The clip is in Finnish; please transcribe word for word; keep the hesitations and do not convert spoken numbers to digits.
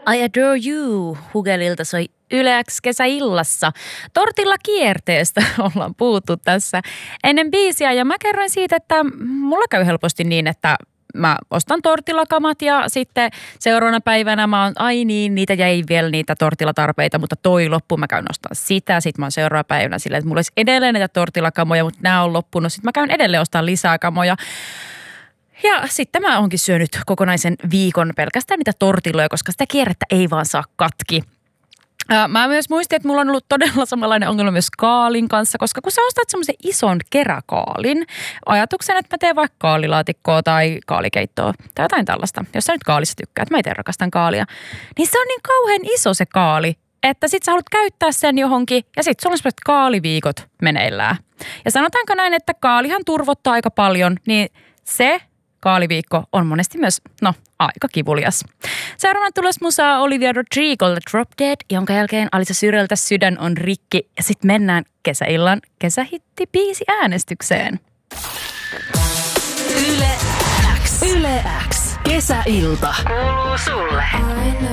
I Adore You Hugelilta soi Yle X kesäillassa. Tortilla kierteestä ollaan puhuttu tässä ennen biisiä ja mä kerroin siitä, että mulla käy helposti niin, että mä ostan tortillakamat ja sitten seuraavana päivänä mä oon, ai niin, niitä jäi vielä niitä tortillatarpeita, mutta toi loppu, mä käyn ostaa sitä. Sitten mä oon seuraavana päivänä silleen, että mulla olisi edelleen näitä tortillakamoja, mutta nämä on loppunut. Sitten mä käyn edelleen ostaa lisää kamoja. Ja sitten mä oonkin syönyt kokonaisen viikon pelkästään niitä tortilloja, koska sitä kierrettä ei vaan saa katki. Mä myös muistin, että mulla on ollut todella samanlainen ongelma myös kaalin kanssa, koska kun sä ostat semmoisen ison keräkaalin, ajatuksen, että mä teen vaikka kaalilaatikkoa tai kaalikeittoa tai jotain tällaista, jos sä nyt kaalissa tykkäät, mä itse rakastan kaalia, niin se on niin kauhean iso se kaali, että sit sä haluat käyttää sen johonkin ja sit sulla on sellaiset kaaliviikot meneillään. Ja sanotaanko näin, että kaalihan turvottaa aika paljon, niin se kaaliviikko on monesti myös, no, aika kivulias. Seuraavana tulos musaa Olivia Rodrigolle Drop Dead, jonka jälkeen Alisa Syrjältä Sydän on rikki. Ja sitten mennään kesäillan kesähittibiisi äänestykseen. Yle X. Yle X. Kesäilta. Kuuluu sulle.